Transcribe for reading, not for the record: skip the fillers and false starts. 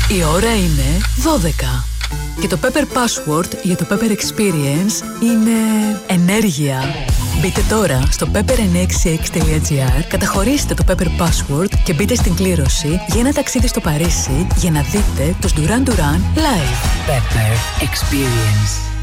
Η ώρα είναι 12. Και το Pepper Password για το Pepper Experience είναι ενέργεια. Μπείτε τώρα στο pepper966.gr, καταχωρήστε το Pepper Password και μπείτε στην κλήρωση για ένα ταξίδι στο Παρίσι για να δείτε τους Duran Duran live. Pepper Experience.